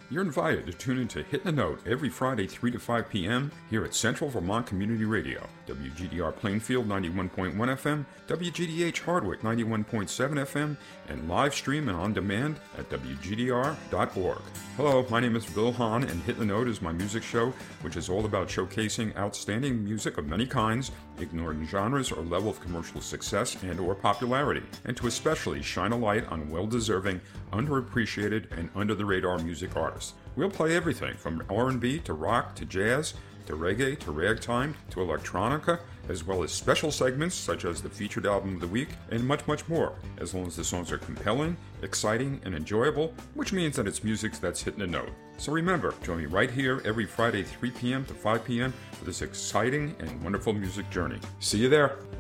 You're invited to tune in to Hitting the Note every Friday 3 to 5 p.m. here at Central Vermont Community Radio, WGDR Plainfield 91.1 FM, WGDH Hardwick 91.7 FM, and live stream and on demand at WGDR.org. Hello, my name is Bill Hahn, and Hit the Note is my music show, which is all about showcasing outstanding music of many kinds, ignoring genres or level of commercial success and or popularity, and to especially shine a light on well-deserving, underappreciated, and under-the-radar music artists. We'll play everything from R&B to rock to jazz to reggae to ragtime to electronica, as well as special segments such as the featured album of the week and much, much more, as long as the songs are compelling, exciting, and enjoyable, which means that it's music that's hitting a note. So remember, join me right here every Friday 3 p.m. to 5 p.m. for this exciting and wonderful music journey. See you there!